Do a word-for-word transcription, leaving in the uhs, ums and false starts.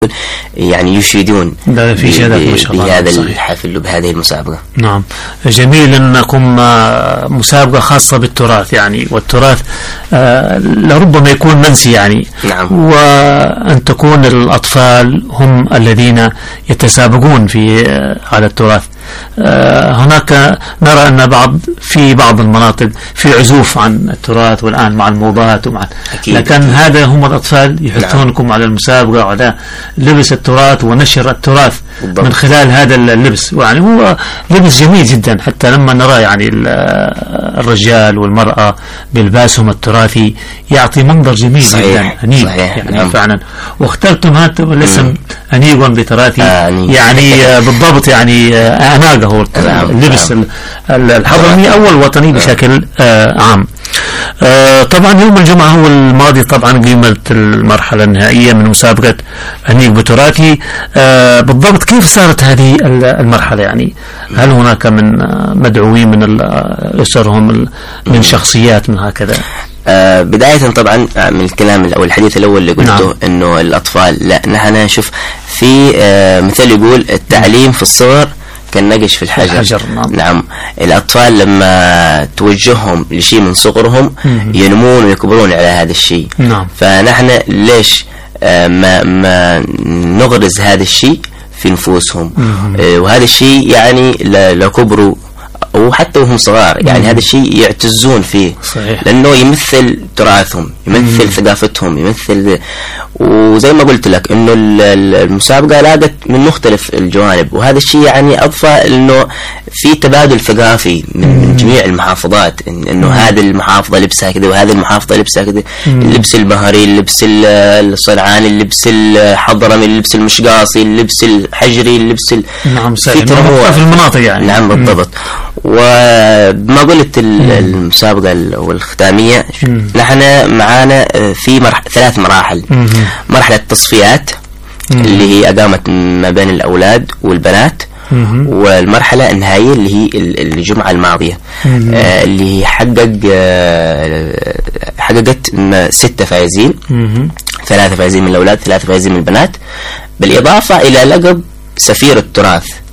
ممكن يعني يشيدون في شهادات ما شاء الله بهذا الحفل وبهذه المسابقة. نعم، جميل أن نقوم مسابقة خاصة بالتراث يعني، والتراث آه لربما يكون منسي يعني. نعم. وأن تكون الأطفال هم الذين يتسابقون في آه على التراث. آه هناك نرى أن بعض في بعض المناطق في عزوف عن التراث والآن مع الموضات ومع أكيد. لكن أكيد. هذا هم الأطفال يحثونكم نعم. على المسابقة وعلى لبس التراث ونشر التراث بالضبط. من خلال هذا اللبس، يعني هو لبس جميل جدا، حتى لما نرى يعني الرجال والمرأة بلباسهم التراثي يعطي منظر جميل صحيح. جدا أنيق صحيح. يعني نعم. فعلا. واخترتم هذا الاسم أنيق بتراثي آه يعني بالضبط يعني أناقة هو اللبس نعم. الحضرمي أول وطني بشكل آه عام. آه طبعا يوم الجمعة هو الماضي طبعا قيمت المرحلة النهائية من مسابقة أنيق بتراثي. آه بالضبط كيف صارت هذه المرحلة يعني؟ هل هناك من مدعوين من أسرهم من شخصيات من هكذا؟ آه بداية طبعا من الكلام أو الحديث الأول اللي قلته نعم. إنه الأطفال لا نحن نشوف في آه مثل يقول التعليم في الصغر كالنقش في الحجر, الحجر نعم. نعم الأطفال لما توجههم لشيء من صغرهم ينمون ويكبرون على هذا الشيء نعم. فنحن ليش آه ما, ما نغرز هذا الشيء في نفوسهم آه وهذا الشيء يعني لو كبروا وحتى وهم صغار يعني مم. هذا الشيء يعتزون فيه صحيح. لأنه يمثل تراثهم يمثل مم. ثقافتهم يمثل. وزي ما قلت لك إنه المسابقة لاقت من مختلف الجوانب وهذا الشيء يعني أضفى إنه في تبادل ثقافي من, من جميع المحافظات إنه هذه المحافظة لبسها كذا وهذه المحافظة لبسها كذا اللبس البهري اللبس الصنعاني اللبس الحضرمي اللبس المشقاصي اللبس الحجري اللبس نعم في تنوع في المناطق يعني. نعم بالضبط. وما قلت المسابقة والختامية نحن معانا في مرح ثلاث مراحل مم. مرحلة تصفيات مم. اللي هي أقامت ما بين الأولاد والبنات مم. والمرحلة النهائية اللي هي الجمعة الماضية آه اللي حقق آه حققت ستة فائزين مم. ثلاثة فائزين من الأولاد ثلاثة فائزين من البنات بالإضافة إلى لقب سفير التراث